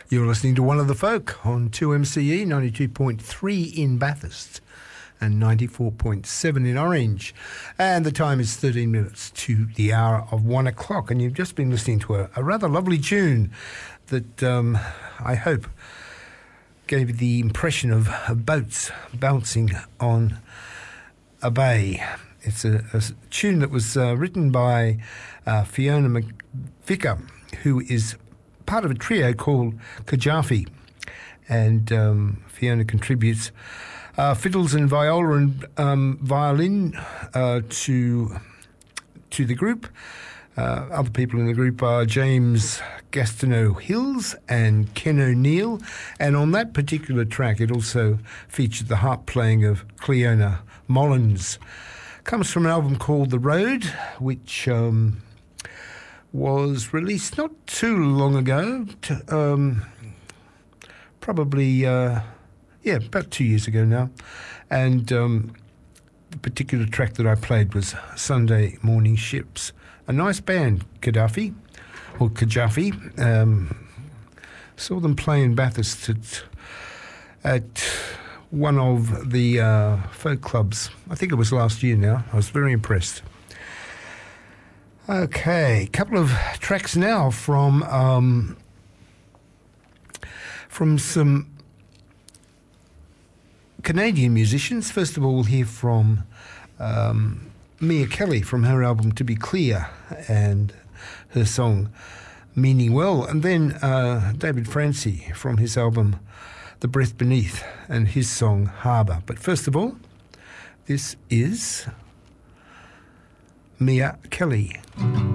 You're listening to One of the Folk on 2MCE 92.3 in Bathurst and 94.7 in Orange. And the time is 13 minutes to the hour of 1 o'clock. And you've just been listening to a rather lovely tune that I hope gave you the impression of boats bouncing on a bay. It's a tune that was written by Fiona McVicker, who is part of a trio called Kajafi, and Fiona contributes fiddles and viola and violin to the group. Other people in the group are James Gastineau Hills and Ken O'Neill, and on that particular track it also featured the harp playing of Cleona Mullins. Comes from an album called The Road, which was released not too long ago, probably, about 2 years ago now. And the particular track that I played was Sunday Morning Ships. A nice band, Kajafi. Saw them play in Bathurst at one of the folk clubs. I think it was last year now. I was very impressed. Okay, a couple of tracks now from some Canadian musicians. First of all, we'll hear from Mia Kelly from her album To Be Clear and her song Meaning Well. And then David Francie from his album The Breath Beneath and his song Harbour. But first of all, this is Mia Kelly.